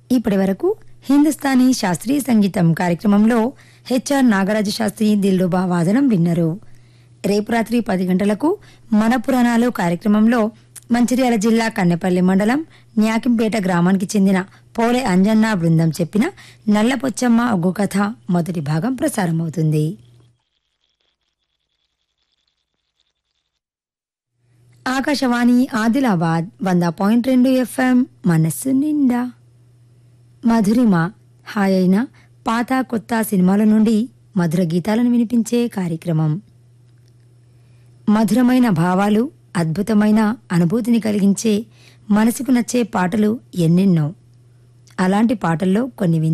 ఇప్పటి వరకు హిందుస్థానీ శాస్త్రీయ సంగీతం కార్యక్రమంలో హెచ్ఆర్ నాగరాజు శాస్త్రి దిల్రుబా వాదనం విన్నారు. రేపు రాత్రి 10 గంటలకు మన పురాణాలు కార్యక్రమంలో మంచిర్యాల జిల్లా కన్నెపల్లి మండలం న్యాకింపేట గ్రామానికి చెందిన పోలే అంజన్న బృందం చెప్పిన నల్లపొచ్చమ్మ ఒగ్గు కథ మొదటి భాగం ప్రసారమవుతుంది. ఆకాశవాణి ఆదిలాబాద్ 100.2 FM మనస్సు నిండా మధురిమ హాయైన పాత కొత్త సినిమాల నుండి మధుర గీతాలను వినిపించే కార్యక్రమం. మధురమైన భావాలు, అద్భుతమైన అనుభూతిని కలిగించే మనసుకు నచ్చే పాటలు ఎన్నెన్నో. అలాంటి పాటల్లో కొన్ని